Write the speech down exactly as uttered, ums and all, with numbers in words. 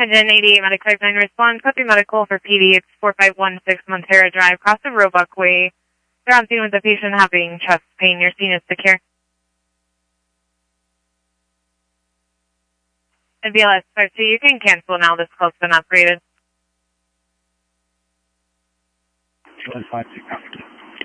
Engine eighty-eight Medic five nine respond. Copy medical for P D. It's four five one six Montera Drive, cross the Roebuck Way. They're on scene with the patient having chest pain. Your scene is secure. And B L S five two, you can cancel now. This call's been upgraded. B L S five two, copy.